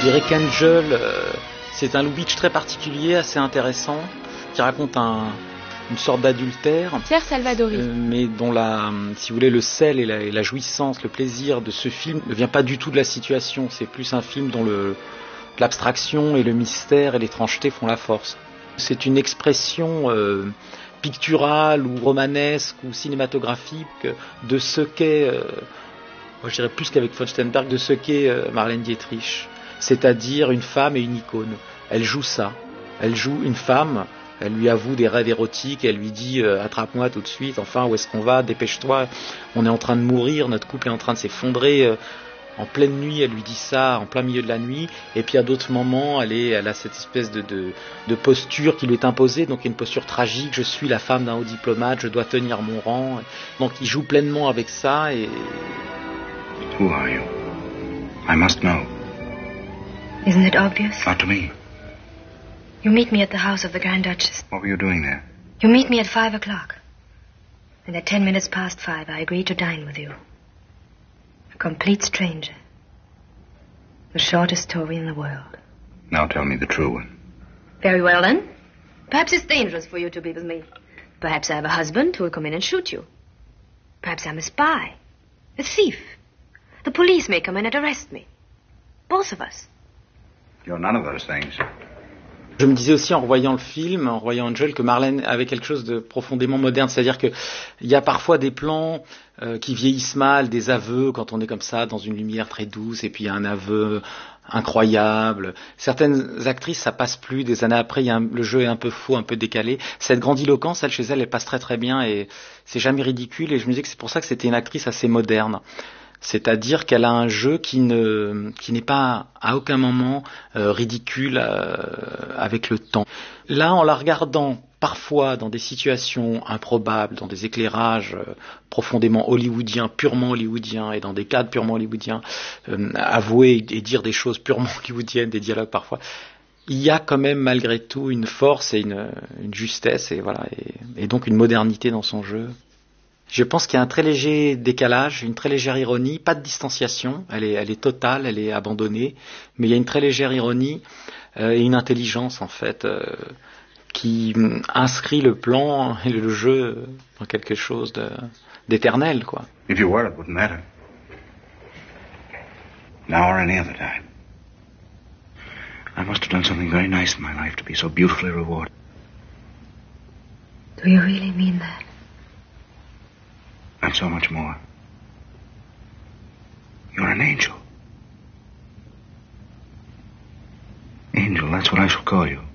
dirais qu'Angel, c'est un Lubitsch très particulier, assez intéressant, qui raconte une sorte d'adultère. Pierre Salvadori. Mais dont si vous voulez, le sel et la jouissance, le plaisir de ce film ne vient pas du tout de la situation. C'est plus un film dont l'abstraction et le mystère et l'étrangeté font la force. C'est une expression picturale ou romanesque ou cinématographique de ce qu'est, moi je dirais plus qu'avec von Sternberg, de ce qu'est Marlène Dietrich. C'est-à-dire une femme et une icône. Elle joue ça. Elle joue une femme, elle lui avoue des rêves érotiques, elle lui dit attrape-moi tout de suite, enfin où est-ce qu'on va, dépêche-toi, on est en train de mourir, notre couple est en train de s'effondrer. En pleine nuit, elle lui dit ça, en plein milieu de la nuit, et puis à d'autres moments, elle a cette espèce de posture qui lui est imposée, donc une posture tragique, je suis la femme d'un haut diplomate, je dois tenir mon rang. Donc il joue pleinement avec ça. Et... Who are you? I must know. Isn't it obvious? Not to me. You meet me at the house of the Grand Duchess. What were you doing there? You meet me at 5 o'clock. And at 10 minutes past 5, I agree to dine with you. A complete stranger. The shortest story in the world. Now tell me the true one. Very well, then. Perhaps it's dangerous for you to be with me. Perhaps I have a husband who will come in and shoot you. Perhaps I'm a spy. A thief. The police may come in and arrest me. Both of us. You're none of those things. Je me disais aussi en revoyant le film, en revoyant Angel, que Marlène avait quelque chose de profondément moderne. C'est-à-dire qu'il y a parfois des plans qui vieillissent mal, des aveux, quand on est comme ça, dans une lumière très douce, et puis il y a un aveu incroyable. Certaines actrices, ça passe plus. Des années après, le jeu est un peu faux, un peu décalé. Cette grandiloquence, chez elle passe très très bien, et c'est jamais ridicule. Et je me disais que c'est pour ça que c'était une actrice assez moderne. C'est-à-dire qu'elle a un jeu qui n'est pas à aucun moment ridicule avec le temps. Là, en la regardant parfois dans des situations improbables, dans des éclairages profondément hollywoodiens, purement hollywoodiens, et dans des cadres purement hollywoodiens, avouer et dire des choses purement hollywoodiennes, des dialogues parfois, il y a quand même malgré tout une force et une justesse, et voilà, et donc une modernité dans son jeu. Je pense qu'il y a un très léger décalage, une très légère ironie, pas de distanciation, elle est totale, elle est abandonnée, mais il y a une très légère ironie et une intelligence en fait qui inscrit le plan et le jeu dans quelque chose d'éternel, quoi. If you were, it wouldn't matter. Now or any other time. I must have done something very nice in my life to be so beautifully rewarded. Do you really mean that? And so much more. You're an angel. Angel, that's what I shall call you.